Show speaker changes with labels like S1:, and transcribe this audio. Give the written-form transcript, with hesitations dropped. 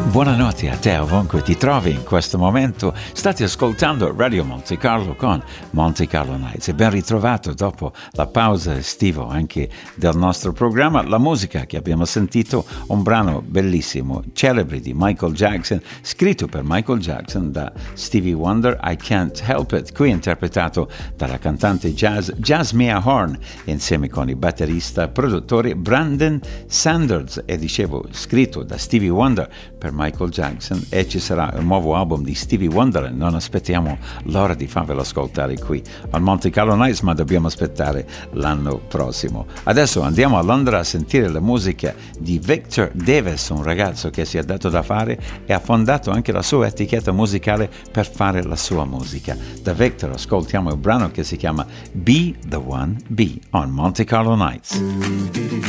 S1: Buonanotte a te ovunque ti trovi in questo momento. State ascoltando Radio Monte Carlo con Monte Carlo Nights e ben ritrovato dopo la pausa estiva anche del nostro programma. La musica che abbiamo sentito, un brano bellissimo, celebre di Michael Jackson, scritto per Michael Jackson da Stevie Wonder, I Can't Help It, qui interpretato dalla cantante jazz Jazmia Horn insieme con il batterista produttore Brandon Sanders, e dicevo scritto da Stevie Wonder per Michael Jackson, e ci sarà un nuovo album di Stevie Wonder e non aspettiamo l'ora di farvelo ascoltare qui al Monte Carlo Nights, ma dobbiamo aspettare l'anno prossimo. Adesso andiamo a Londra a sentire la musica di Victor Davis, un ragazzo che si è dato da fare e ha fondato anche la sua etichetta musicale per fare la sua musica. Da Victor ascoltiamo il brano che si chiama Be the One Be on Monte Carlo Nights.